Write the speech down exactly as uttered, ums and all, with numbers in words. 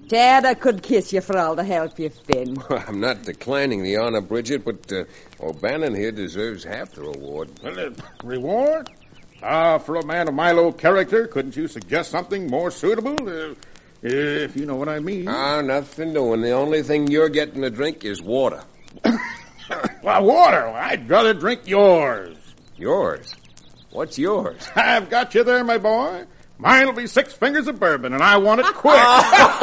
Dad, I could kiss you for all the help you've been. Well, I'm not declining the honor, Bridget, but uh, O'Bannon here deserves half the reward. Well, uh, reward? Ah, for a man of my low character, couldn't you suggest something more suitable? Uh, if you know what I mean. Ah, nothing doing. The only thing you're getting to drink is water. Well, water. I'd rather drink yours. Yours? What's yours? I've got you there, my boy. Mine'll be six fingers of bourbon, and I want it quick.